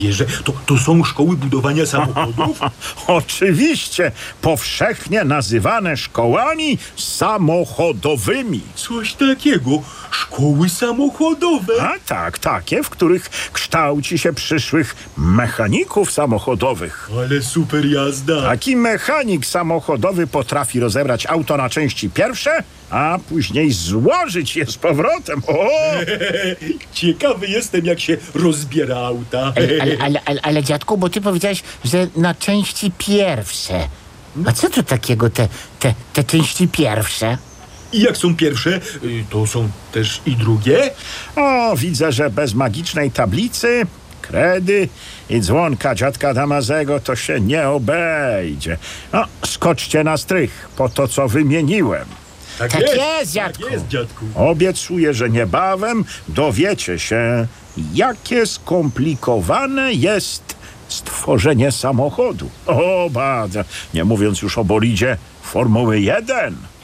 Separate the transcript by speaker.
Speaker 1: Że to są szkoły budowania samochodów?
Speaker 2: Oczywiście, powszechnie nazywane szkołami samochodowymi.
Speaker 1: Coś takiego. Szkoły samochodowe.
Speaker 2: A tak, takie, w których kształci się przyszłych mechaników samochodowych.
Speaker 1: Ale super jazda.
Speaker 2: Taki mechanik samochodowy potrafi rozebrać auto na części pierwsze, a później złożyć je z powrotem. O!
Speaker 1: Ciekawy jestem, jak się rozbiera auta.
Speaker 3: Ale dziadku, bo ty powiedziałeś, że na części pierwsze. A co to takiego te części pierwsze?
Speaker 1: I jak są pierwsze, to są też i drugie?
Speaker 2: O, widzę, że bez magicznej tablicy, kredy i dzwonka dziadka Damazego to się nie obejdzie. No, skoczcie na strych po to, co wymieniłem.
Speaker 3: Tak jest, dziadku.
Speaker 1: Tak jest, dziadku.
Speaker 2: Obiecuję, że niebawem dowiecie się, jakie skomplikowane jest stworzenie samochodu. O, bardzo. Nie mówiąc już o bolidzie Formuły 1.